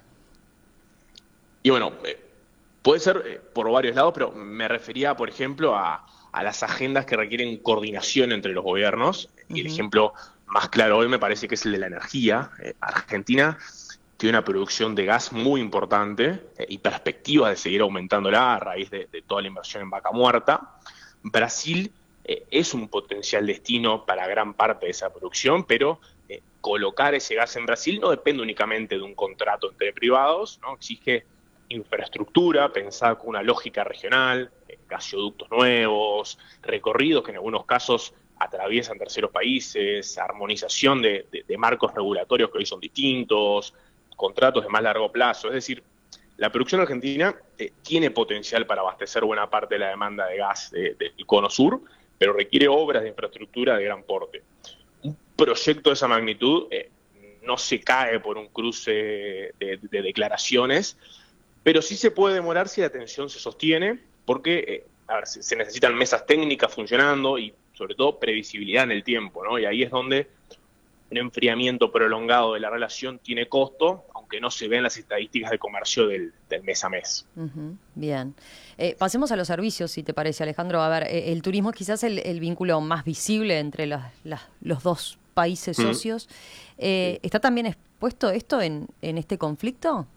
Y bueno, puede ser por varios lados, pero me refería, por ejemplo, a las agendas que requieren coordinación entre los gobiernos. Uh-huh. Y el ejemplo más claro hoy me parece que es el de la energía. Argentina tiene una producción de gas muy importante y perspectivas de seguir aumentándola a raíz de toda la inversión en Vaca Muerta. Brasil es un potencial destino para gran parte de esa producción, pero colocar ese gas en Brasil no depende únicamente de un contrato entre privados, ¿no? Exige infraestructura pensada con una lógica regional, gasoductos nuevos, recorridos que en algunos casos atraviesan terceros países, armonización de marcos regulatorios que hoy son distintos, contratos de más largo plazo. Es decir, la producción argentina tiene potencial para abastecer buena parte de la demanda de gas del Cono Sur, pero requiere obras de infraestructura de gran porte. Un proyecto de esa magnitud no se cae por un cruce de declaraciones, pero sí se puede demorar si la tensión se sostiene, porque se necesitan mesas técnicas funcionando y sobre todo previsibilidad en el tiempo, ¿no? Y ahí es donde un enfriamiento prolongado de la relación tiene costo, aunque no se ven las estadísticas de comercio del mes a mes. Uh-huh. Bien. Pasemos a los servicios, si te parece, Alejandro. A ver, el turismo es quizás el vínculo más visible entre los dos países socios. ¿Está también expuesto esto en este conflicto?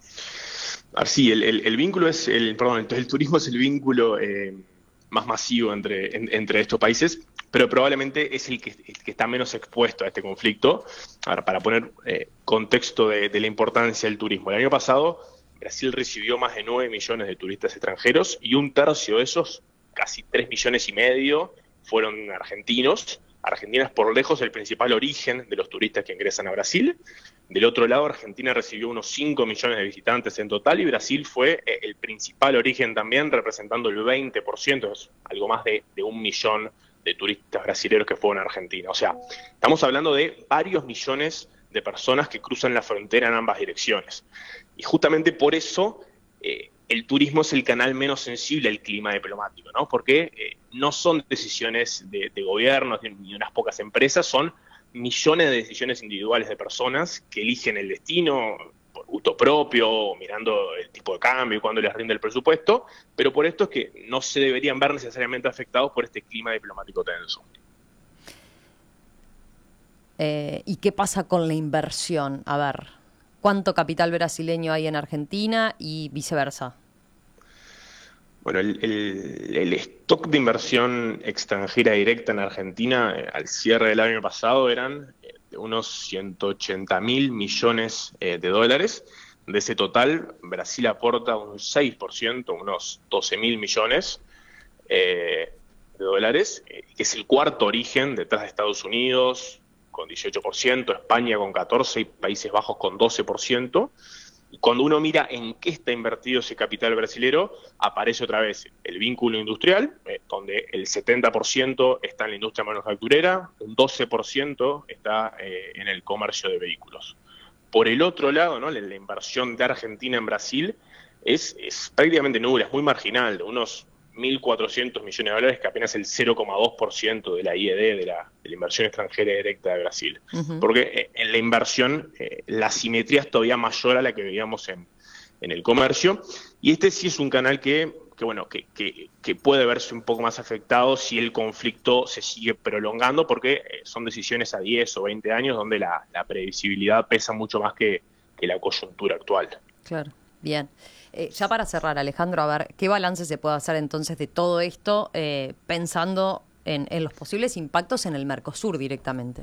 Sí, el vínculo es el turismo es el vínculo más masivo entre estos países, pero probablemente es el que está menos expuesto a este conflicto. Ahora, para poner contexto de la importancia del turismo, el año pasado Brasil recibió más de 9 millones de turistas extranjeros y un tercio de esos, casi 3,5 millones, fueron argentinos. Argentina es por lejos el principal origen de los turistas que ingresan a Brasil. Del otro lado, Argentina recibió unos 5 millones de visitantes en total y Brasil fue el principal origen también, representando el 20%, es algo más de 1 millón de turistas brasileños que fueron a Argentina. O sea, estamos hablando de varios millones de personas que cruzan la frontera en ambas direcciones. Y justamente por eso el turismo es el canal menos sensible al clima diplomático, ¿no? Porque no son decisiones de gobiernos ni unas pocas empresas, son millones de decisiones individuales de personas que eligen el destino por gusto propio, mirando el tipo de cambio y cuándo les rinde el presupuesto, pero por esto es que no se deberían ver necesariamente afectados por este clima diplomático tenso. ¿Y qué pasa con la inversión? A ver, ¿cuánto capital brasileño hay en Argentina y viceversa? Bueno, el stock de inversión extranjera directa en Argentina al cierre del año pasado eran de unos 180.000 millones de dólares. De ese total, Brasil aporta un 6%, unos 12.000 millones de dólares, que es el cuarto origen detrás de Estados Unidos, con 18%, España con 14% y Países Bajos con 12%. Y cuando uno mira en qué está invertido ese capital brasilero, aparece otra vez el vínculo industrial, donde el 70% está en la industria manufacturera, un 12% está en el comercio de vehículos. Por el otro lado, ¿no?, la inversión de Argentina en Brasil es prácticamente nula, es muy marginal, de unos 1.400 millones de dólares, que apenas el 0,2% de la IED, de la inversión extranjera directa de Brasil. Porque en la inversión la asimetría es todavía mayor a la que veíamos en el comercio, y este sí es un canal que puede verse un poco más afectado si el conflicto se sigue prolongando, porque son decisiones a 10 o 20 años donde la previsibilidad pesa mucho más que la coyuntura actual. Claro, bien. Ya para cerrar, Alejandro, a ver, ¿qué balance se puede hacer entonces de todo esto pensando en los posibles impactos en el Mercosur directamente?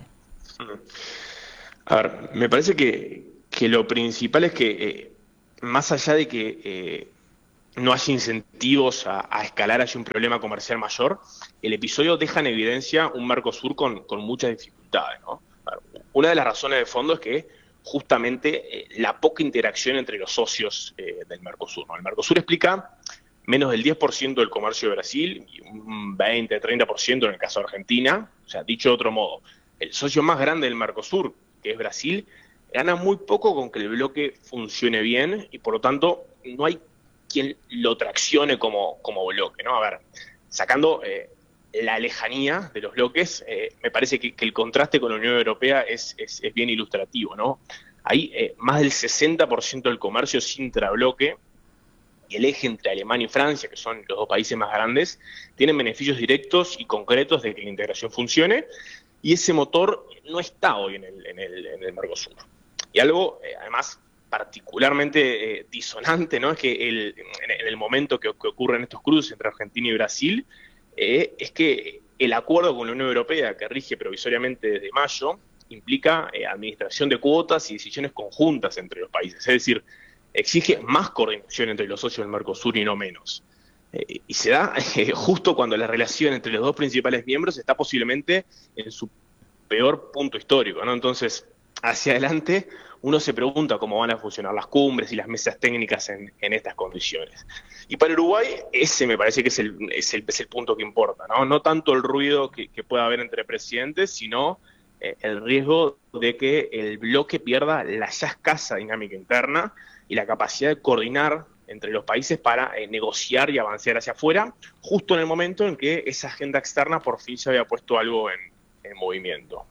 A ver, me parece que lo principal es que más allá de que no haya incentivos a escalar hacia un problema comercial mayor, el episodio deja en evidencia un Mercosur con muchas dificultades, ¿no? Una de las razones de fondo es que justamente la poca interacción entre los socios del Mercosur, ¿no? El Mercosur explica menos del 10% del comercio de Brasil y un 20-30% en el caso de Argentina. O sea, dicho de otro modo, el socio más grande del Mercosur, que es Brasil, gana muy poco con que el bloque funcione bien y por lo tanto no hay quien lo traccione como bloque, ¿no? A ver, sacando la lejanía de los bloques, me parece que el contraste con la Unión Europea es bien ilustrativo, ¿no? Hay más del 60% del comercio es intrabloque, y el eje entre Alemania y Francia, que son los dos países más grandes, tienen beneficios directos y concretos de que la integración funcione, y ese motor no está hoy en el Mercosur. Y algo, además, particularmente disonante, ¿no?, es que en el momento que ocurren estos cruces entre Argentina y Brasil, es que el acuerdo con la Unión Europea, que rige provisoriamente desde mayo, implica administración de cuotas y decisiones conjuntas entre los países. Es decir, exige más coordinación entre los socios del Mercosur y no menos. Y se da justo cuando la relación entre los dos principales miembros está posiblemente en su peor punto histórico, ¿no? Entonces, hacia adelante, uno se pregunta cómo van a funcionar las cumbres y las mesas técnicas en estas condiciones. Y para Uruguay, ese me parece que es el punto que importa, ¿no? No tanto el ruido que pueda haber entre presidentes, sino el riesgo de que el bloque pierda la ya escasa dinámica interna y la capacidad de coordinar entre los países para negociar y avanzar hacia afuera, justo en el momento en que esa agenda externa por fin se había puesto algo en movimiento.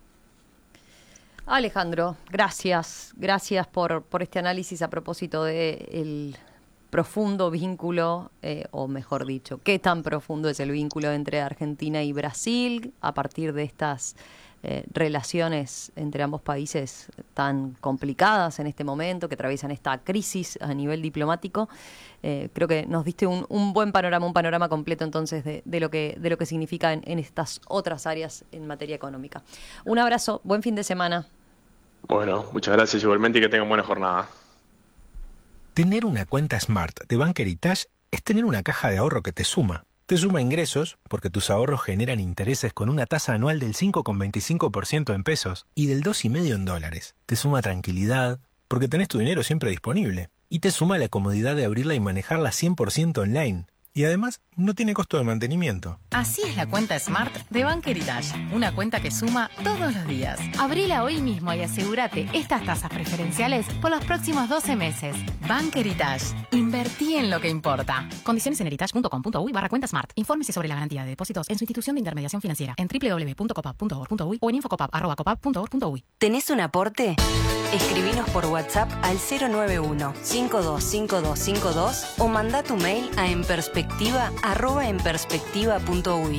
Alejandro, gracias por este análisis a propósito del profundo vínculo, o mejor dicho, qué tan profundo es el vínculo entre Argentina y Brasil a partir de estas relaciones entre ambos países tan complicadas en este momento, que atraviesan esta crisis a nivel diplomático. Creo que nos diste un buen panorama, un panorama completo entonces de lo que significa en estas otras áreas en materia económica. Un abrazo, buen fin de semana. Bueno, muchas gracias igualmente y que tengan buena jornada. Tener una cuenta Smart de Bank Heritage es tener una caja de ahorro que te suma. Te suma ingresos porque tus ahorros generan intereses con una tasa anual del 5,25% en pesos y del 2,5% en dólares. Te suma tranquilidad porque tenés tu dinero siempre disponible. Y te suma la comodidad de abrirla y manejarla 100% online. Y además, no tiene costo de mantenimiento. Así es la cuenta Smart de Bank Heritage. Una cuenta que suma todos los días. Abrila hoy mismo y asegúrate estas tasas preferenciales por los próximos 12 meses. Bank Heritage. Invertí en lo que importa. Condiciones en heritage.com.uy/cuenta Smart. Infórmese sobre la garantía de depósitos en su institución de intermediación financiera en www.copap.org.uy o en infocopap@copap.org.uy. ¿Tenés un aporte? Escribinos por WhatsApp al 091-525252 o manda tu mail a enperspectiva@enperspectiva.uy.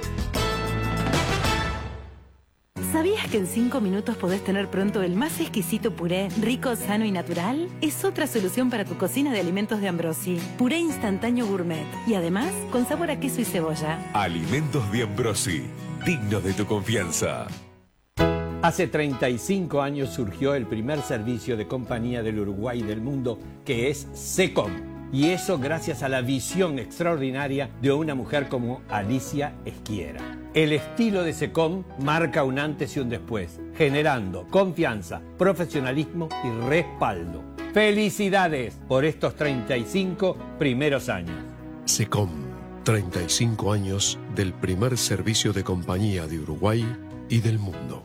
¿Sabías que en 5 minutos podés tener pronto el más exquisito puré, rico, sano y natural? Es otra solución para tu cocina de alimentos de Ambrosi. Puré instantáneo gourmet y además con sabor a queso y cebolla. Alimentos de Ambrosi, dignos de tu confianza. Hace 35 años surgió el primer servicio de compañía del Uruguay y del mundo, que es SECOM. Y eso gracias a la visión extraordinaria de una mujer como Alicia Esquiera. El estilo de SECOM marca un antes y un después, generando confianza, profesionalismo y respaldo. ¡Felicidades por estos 35 primeros años! SECOM, 35 años del primer servicio de compañía de Uruguay y del mundo.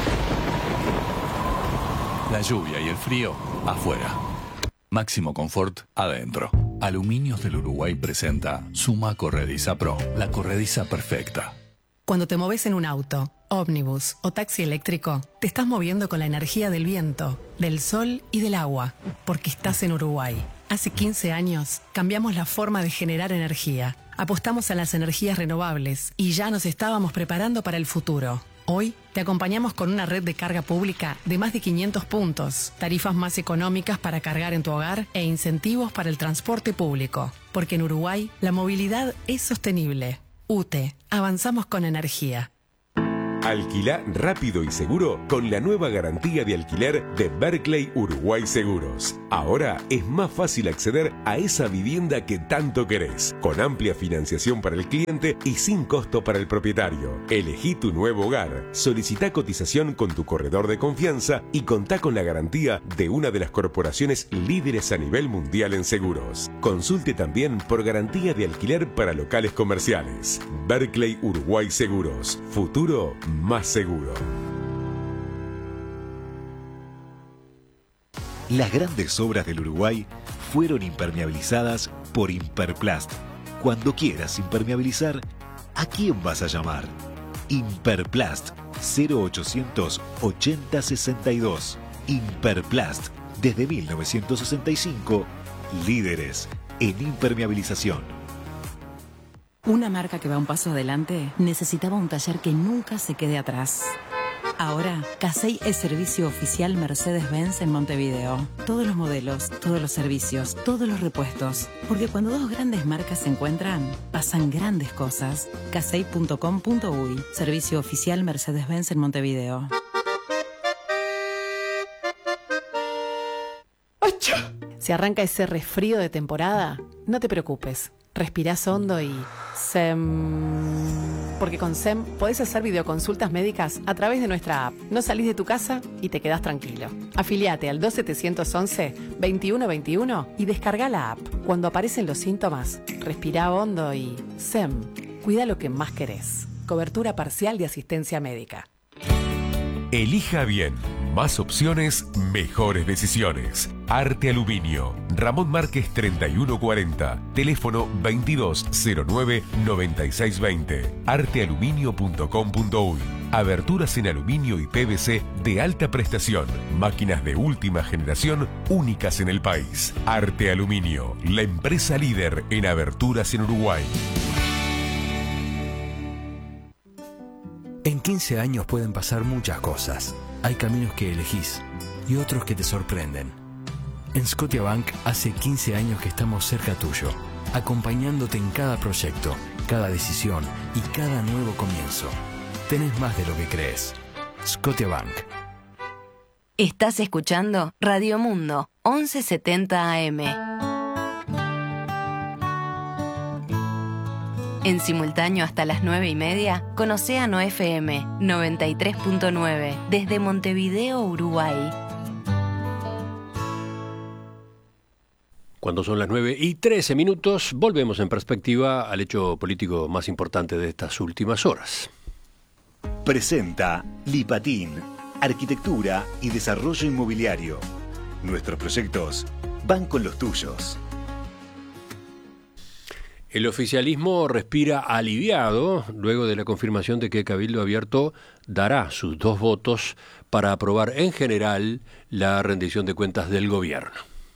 La lluvia y el frío afuera. Máximo confort adentro. Aluminios del Uruguay presenta Suma Corrediza Pro, la corrediza perfecta. Cuando te moves en un auto, ómnibus o taxi eléctrico, te estás moviendo con la energía del viento, del sol y del agua, porque estás en Uruguay. Hace 15 años cambiamos la forma de generar energía. Apostamos a las energías renovables y ya nos estábamos preparando para el futuro. Hoy te acompañamos con una red de carga pública de más de 500 puntos, tarifas más económicas para cargar en tu hogar e incentivos para el transporte público. Porque en Uruguay la movilidad es sostenible. UTE, avanzamos con energía. Alquilá rápido y seguro con la nueva garantía de alquiler de Berkeley Uruguay Seguros. Ahora es más fácil acceder a esa vivienda que tanto querés, con amplia financiación para el cliente y sin costo para el propietario. Elegí tu nuevo hogar, solicitá cotización con tu corredor de confianza y contá con la garantía de una de las corporaciones líderes a nivel mundial en seguros. Consulte también por garantía de alquiler para locales comerciales. Berkeley Uruguay Seguros. Futuro más seguro. Las grandes obras del Uruguay fueron impermeabilizadas por Imperplast. Cuando quieras impermeabilizar, ¿a quién vas a llamar? Imperplast 0800 80 62. Imperplast, desde 1965, líderes en impermeabilización. Una marca que va un paso adelante necesitaba un taller que nunca se quede atrás. Ahora, Casey es servicio oficial Mercedes-Benz en Montevideo. Todos los modelos, todos los servicios, todos los repuestos. Porque cuando dos grandes marcas se encuentran, pasan grandes cosas. Casey.com.uy, servicio oficial Mercedes-Benz en Montevideo. Si arranca ese resfrío de temporada, no te preocupes. Respirás hondo y SEM. Porque con SEM podés hacer videoconsultas médicas a través de nuestra app. No salís de tu casa y te quedás tranquilo. Afiliate al 2711-2121 y descarga la app. Cuando aparecen los síntomas, respirá hondo y SEM. Cuida lo que más querés. Cobertura parcial de asistencia médica. Elija bien. Más opciones, mejores decisiones. Arte Aluminio. Ramón Márquez 3140. Teléfono 2209-9620. Artealuminio.com.uy. Aberturas en aluminio y PVC de alta prestación. Máquinas de última generación únicas en el país. Arte Aluminio. La empresa líder en aberturas en Uruguay. En 15 años pueden pasar muchas cosas. Hay caminos que elegís y otros que te sorprenden. En Scotiabank hace 15 años que estamos cerca tuyo, acompañándote en cada proyecto, cada decisión y cada nuevo comienzo. Tenés más de lo que crees. Scotiabank. Estás escuchando Radio Mundo, 1170 AM. En simultáneo hasta las 9:30 con Océano FM 93.9 desde Montevideo, Uruguay. Cuando son las 9:13, volvemos en perspectiva al hecho político más importante de estas últimas horas. Presenta Lipatín, Arquitectura y Desarrollo Inmobiliario. Nuestros proyectos van con los tuyos. El oficialismo respira aliviado luego de la confirmación de que Cabildo Abierto dará sus 2 votos para aprobar en general la rendición de cuentas del gobierno.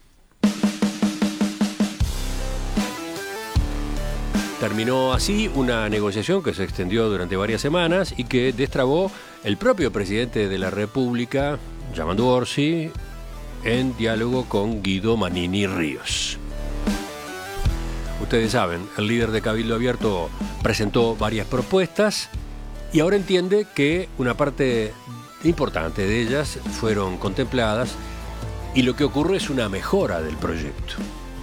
Terminó así una negociación que se extendió durante varias semanas y que destrabó el propio presidente de la República, Yamandu Orsi, en diálogo con Guido Manini Ríos. Ustedes saben, el líder de Cabildo Abierto presentó varias propuestas y ahora entiende que una parte importante de ellas fueron contempladas y lo que ocurre es una mejora del proyecto.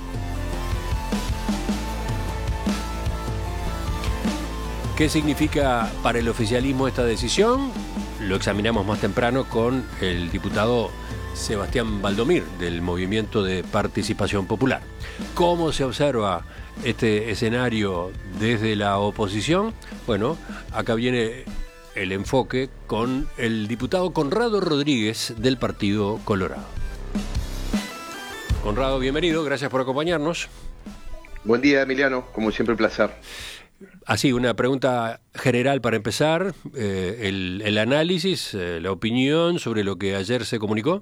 ¿Qué significa para el oficialismo esta decisión? Lo examinamos más temprano con el diputado Sebastián Valdomir, del Movimiento de Participación Popular. ¿Cómo se observa este escenario desde la oposición? Bueno, acá viene el enfoque con el diputado Conrado Rodríguez del Partido Colorado. Conrado, bienvenido, gracias por acompañarnos. Buen día, Emiliano, como siempre, un placer. Así, una pregunta general para empezar, el análisis, la opinión sobre lo que ayer se comunicó.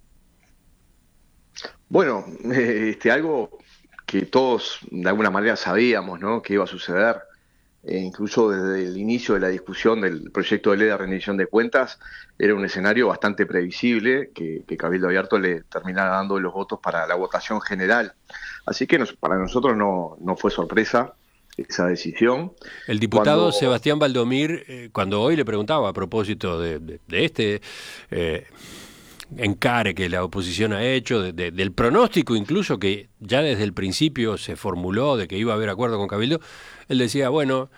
Bueno, algo que todos de alguna manera sabíamos, ¿no?, que iba a suceder, incluso desde el inicio de la discusión del proyecto de ley de rendición de cuentas, era un escenario bastante previsible, que Cabildo Abierto le terminara dando los votos para la votación general. Así que para nosotros no fue sorpresa esa decisión. El diputado Sebastián Valdomir, cuando hoy le preguntaba a propósito de este encare que la oposición ha hecho, del pronóstico incluso que ya desde el principio se formuló de que iba a haber acuerdo con Cabildo, él decía, bueno,